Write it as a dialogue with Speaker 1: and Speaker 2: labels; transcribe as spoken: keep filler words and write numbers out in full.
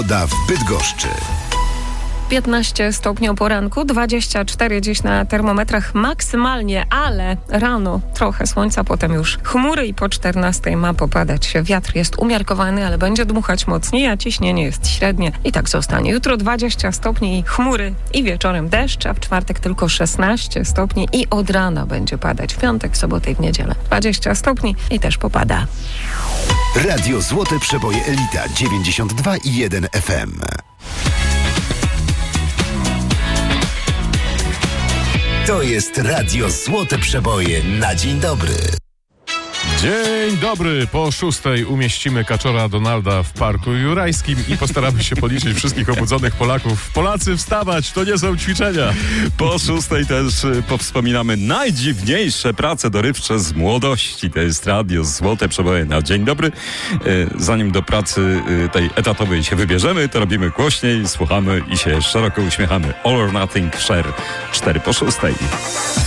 Speaker 1: Da w Bydgoszczy.
Speaker 2: piętnaście stopni o poranku, dwadzieścia cztery dziś na termometrach maksymalnie, ale rano trochę słońca, potem już chmury i po czternastej ma popadać. Wiatr jest umiarkowany, ale będzie dmuchać mocniej, a ciśnienie jest średnie i tak zostanie. Jutro dwadzieścia stopni i chmury i wieczorem deszcz, a w czwartek tylko szesnaście stopni i od rana będzie padać. W piątek, sobotę i w niedzielę dwadzieścia stopni i też popada.
Speaker 1: Radio Złote Przeboje Elita dziewięćdziesiąt dwa i jeden F M. To jest Radio Złote Przeboje na dzień dobry.
Speaker 3: Dzień dobry. Po szóstej umieścimy kaczora Donalda w Parku Jurajskim i postaramy się policzyć wszystkich obudzonych Polaków. Polacy, wstawać, to nie są ćwiczenia.
Speaker 4: Po szóstej też powspominamy najdziwniejsze prace dorywcze z młodości. To jest Radio Złote Przeboje na dzień dobry. Zanim do pracy tej etatowej się wybierzemy, to robimy głośniej, słuchamy i się szeroko uśmiechamy. All or Nothing Share. cztery po szóstej.